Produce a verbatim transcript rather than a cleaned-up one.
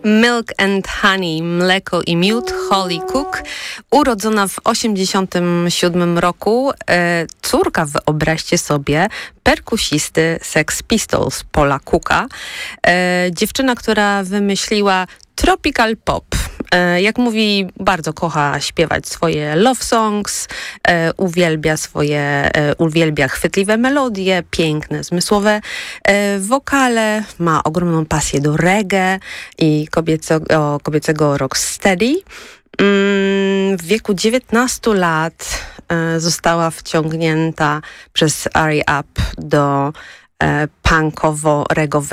Milk and Honey, Mleko i Miód, Holly Cook, urodzona w osiemdziesiątym siódmym roku, e, córka, wyobraźcie sobie, perkusisty Sex Pistols, Paula Cooka. E, dziewczyna, która wymyśliła tropical pop. E, jak mówi, bardzo kocha śpiewać swoje love songs, e, uwielbia swoje, e, uwielbia chwytliwe melodie, piękne, zmysłowe e, wokale, ma ogromną pasję do reggae i kobiecego, kobiecego rocksteady. W wieku dziewiętnastu lat e, została wciągnięta przez R E Up do e, punkowo-reggae